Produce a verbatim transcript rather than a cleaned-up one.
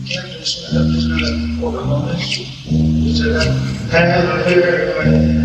Captain Smith is going to overload it. Is it a pad or here?